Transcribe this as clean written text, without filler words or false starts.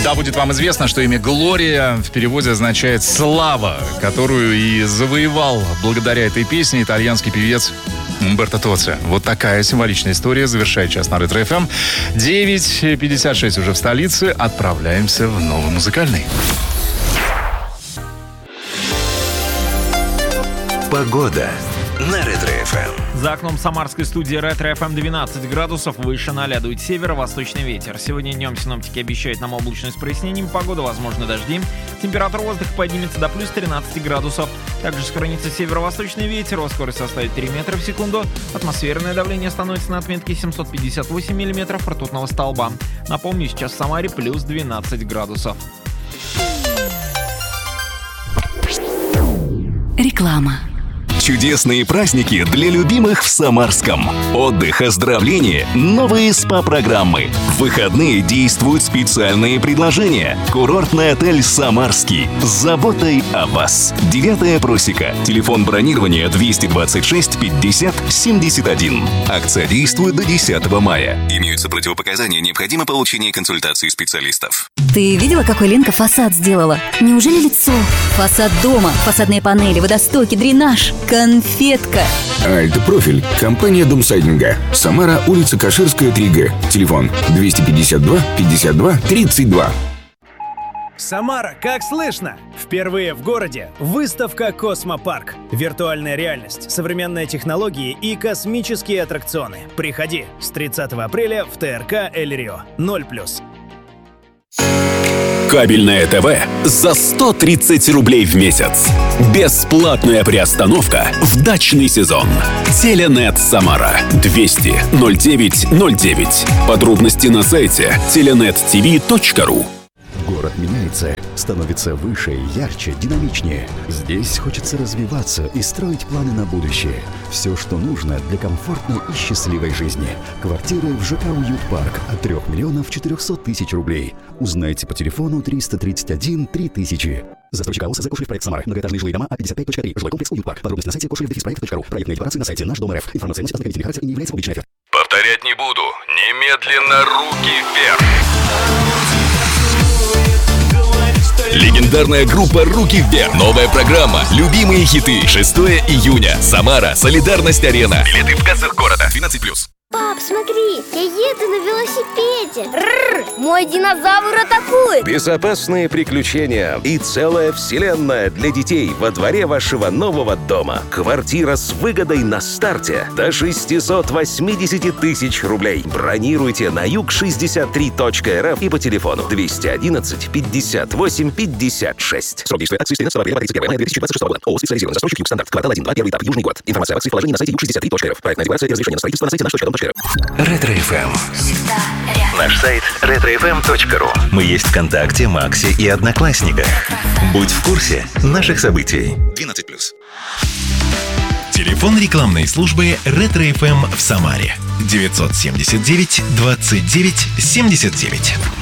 Да, будет вам известно, что имя Глория в переводе означает «слава», которую и завоевал благодаря этой песне итальянский певец Умберто Тоцци. Вот такая символичная история завершает час на Ретро ФМ. 9:56 уже в столице. Отправляемся в новый музыкальный. Погода на Ретро-ФМ. За окном самарской студии Ретро-ФМ 12 градусов, выше 0 дует северо-восточный ветер. Сегодня днем синоптики обещают нам облачность с прояснением погоды, возможно дожди. Температура воздуха поднимется до плюс 13 градусов. Также сохранится северо-восточный ветер, его скорость составит 3 метра в секунду. Атмосферное давление становится на отметке 758 миллиметров ртутного столба. Напомню, сейчас в Самаре плюс 12 градусов. Реклама. Чудесные праздники для любимых в Самарском. Отдых, оздоровление, новые СПА-программы. В выходные действуют специальные предложения. Курортный отель «Самарский» с заботой о вас. 9-я просека. Телефон бронирования 226 50 71. Акция действует до 10 мая. Имеются противопоказания, необходимо получение консультации специалистов. Ты видела, какой Ленка фасад сделала? Неужели лицо? Фасад дома, фасадные панели, водостоки, дренаж. Конфетка. Альтопрофиль. Компания Домсайдинга. Самара, улица Каширская, 3Г. Телефон 252 52 32. Самара, как слышно? Впервые в городе выставка «Космопарк». Виртуальная реальность, современные технологии и космические аттракционы. Приходи с 30 апреля в ТРК Эль-Рио. 0+. Кабельное ТВ за 130 рублей в месяц. Бесплатная приостановка в дачный сезон. Теленет Самара 200 09 09. Подробности на сайте telenettv.ru. Город меняется, становится выше, ярче, динамичнее. Здесь хочется развиваться и строить планы на будущее. Все, что нужно для комфортной и счастливой жизни. Квартиры в ЖК «Уют-парк» от 3 миллионов 400 тысяч рублей. Узнайте по телефону 331 3000. Застройщик АОС «Кошелев-проект Самара». Многоэтажные жилые дома А55.3. Жилой комплекс «Уют-парк». Подробности на сайте кошелев-проект.ру. Проектные декларации на сайте Наш Дом РФ. Информация носит ознакомительный характер и не является публичной офертой. Повторять не буду. Немедленно руки вверх. Легендарная группа «Руки вверх». Новая программа. Любимые хиты. 6 июня. Самара. Солидарность-арена. Билеты в кассах города. 12+. Пап, смотри, я еду на велосипеде. Мой динозавр атакует. Безопасные приключения и целая вселенная для детей во дворе вашего нового дома. Квартира с выгодой на старте до 680 тысяч рублей. Бронируйте на юг63.рф и по телефону 211 58 56. Срок действия акции с 13 апреля по 31 мая 2026 года. ООО «Специализированный застройщик Югстандарт». Квартал 1, 2, 1 этап, Южный год. Информация об акции в положении на сайте юг63.рф. Проектная декларация и разрешение на строительство на сайте наш.дом.рф. Ретро-ФМ. Всегда рядом. Наш сайт retrofm.ru. Мы есть ВКонтакте, Максе и Одноклассниках. Будь в курсе наших событий. 12+. Телефон рекламной службы Ретро-ФМ в Самаре. 979 29 79.